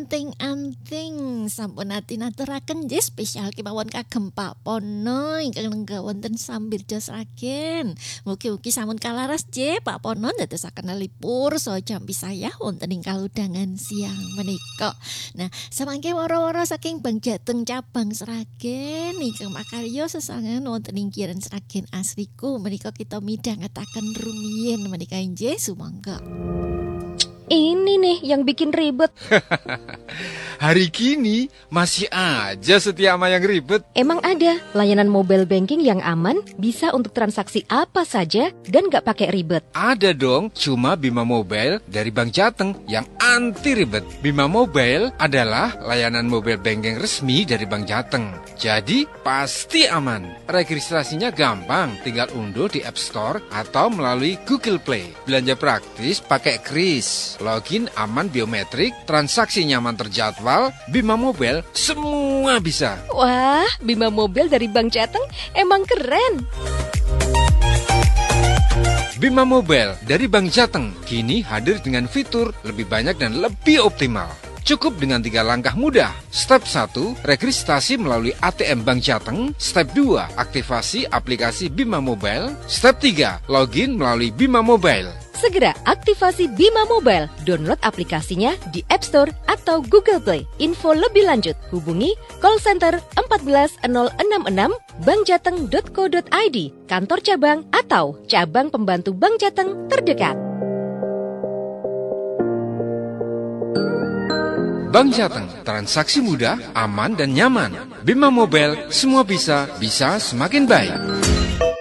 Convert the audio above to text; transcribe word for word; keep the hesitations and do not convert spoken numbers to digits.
anting-anting sampun ati naturaken nggih spesial kemawon kagem Pak Pono ingkang lenggah wonten Sambirja Sragen. Mugi-mugi sampun kalaras nggih Pak Pono ndadosaken lelipur saha jampi saya wonten ing kaludangan siang menika. Nah, samangke woro-woro saking Bang Jateng cabang Sragen ingkang makarya sesangan wonten ing Kiren Sragen asliku menika kita midhangetaken rumiyin menika nggih sumangga. Ini nih yang bikin ribet. Hari gini masih aja setia sama yang ribet. Emang ada layanan mobile banking yang aman, bisa untuk transaksi apa saja dan gak pakai ribet? Ada dong, cuma Bima Mobile dari Bank Jateng yang anti ribet. Bima Mobile adalah layanan mobile banking resmi dari Bank Jateng. Jadi pasti aman. Registrasinya gampang, tinggal unduh di App Store atau melalui Google Play. Belanja praktis pakai kris. Login aman biometrik, transaksi nyaman terjadwal, Bima Mobile semua bisa. Wah, Bima Mobile dari Bank Jateng emang keren. Bima Mobile dari Bank Jateng kini hadir dengan fitur lebih banyak dan lebih optimal. Cukup dengan tiga langkah mudah. Step satu, registrasi melalui A T M Bank Jateng. Step dua, aktivasi aplikasi Bima Mobile. Step tiga, login melalui Bima Mobile. Segera aktivasi Bima Mobile. Download aplikasinya di App Store atau Google Play. Info lebih lanjut hubungi call center empat belas nol enam enam bankjateng dot co dot i d, kantor cabang atau cabang pembantu Bank Jateng terdekat. Bank Jateng, transaksi mudah, aman dan nyaman. Bima Mobile, semua bisa, bisa semakin baik.